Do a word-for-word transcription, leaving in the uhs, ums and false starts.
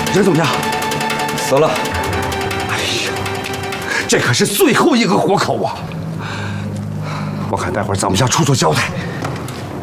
人怎么样？ 死了。 哎呀，这可是最后一个活口啊！我看待会儿咱们家出出交代。